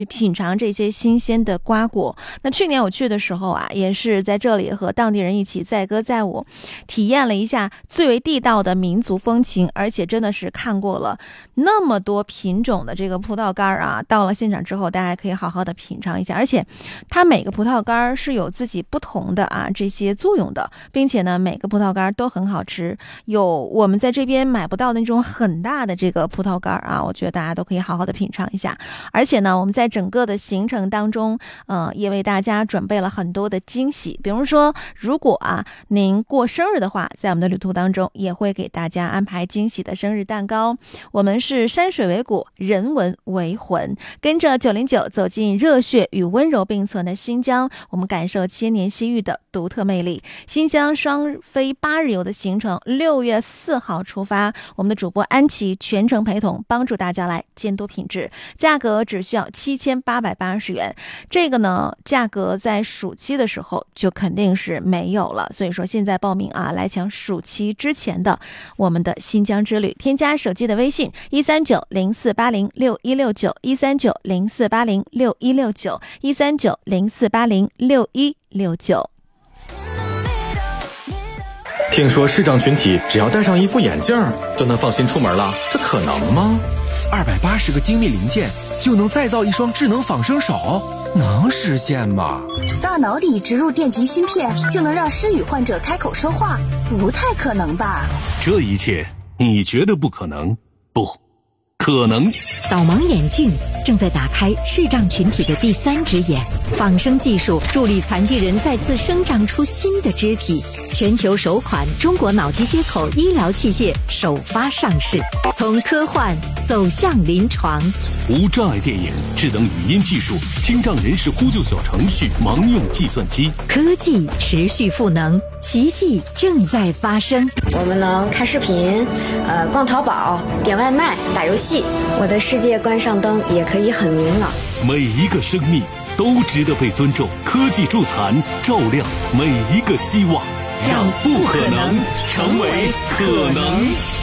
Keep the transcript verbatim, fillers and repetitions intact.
品尝这些新鲜的瓜果。那去年我去的时候啊，也是在这里和当地人一起载歌载舞，体验了一下最为地道的民族风情，而且真的是看过了那么多品种的这个葡萄干啊，到了现场之后大家可以好好的品尝一下，而且它每个葡萄干是有自己不同的啊这些作用的，并且呢每个葡萄干都很好吃，有我们在这边买不到的那种很大的这个葡萄干啊，我觉得大家都可以好好的品尝一下。而且呢我们在整个的行程当中呃，也为大家准备了很多的惊喜，比如说如果啊您过生日的话，在我们的旅途当中也会给大家安排惊喜的生日蛋糕。我们是山水为骨，人文为魂，跟着九零九走进热血与温柔并存的新疆，我们感受千年西域的独特魅力。新疆双飞八日游的行程六月四号出发，我们的主播安琪全程陪同，帮助大家来监督品质，价格只需要七千八百八十元。这个呢价格在暑期的时候就肯定是没有了，所以说现在报名啊，来抢暑期之前的我们的新疆之旅。添加手机的微信一三九零四八零六一六九一三九零四八零六一六九一三九零四八零六一六九。 听说视障群体只要戴上一副眼镜就能放心出门了，这可能吗？ 二百八十个精密零件就能再造一双智能仿生手，能实现吗？ 大脑里植入电极芯片就能让失语患者开口说话，不太可能吧？ 这一切你觉得不可能？不可能。 导盲眼镜正在打开视障群体的第三只眼，仿生技术助力残疾人再次生长出新的肢体。全球首款中国脑机接口医疗器械首发上市，从科幻走向临床。 无障碍电影、智能语音技术、听障人士呼救小程序、盲用计算机， 科技持续赋能，奇迹正在发生。 我们能看视频，呃，逛淘宝、点外卖、打游戏，我的世界关上灯也可以很明朗。 每一个生命都值得被尊重，科技助残，照亮每一个希望，让不可能成为可能。